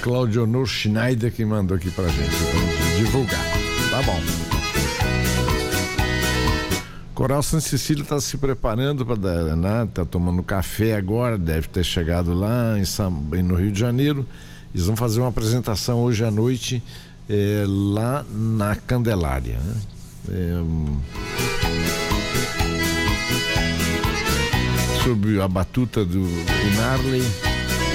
Claudio Honor Schneider que mandou aqui pra gente divulgar. Tá bom. Coral Santa Cecília está se preparando para, né? Tá tomando café agora, deve ter chegado lá no Rio de Janeiro. Eles vão fazer uma apresentação hoje à noite lá na Candelária, né? Sob a batuta do Marley.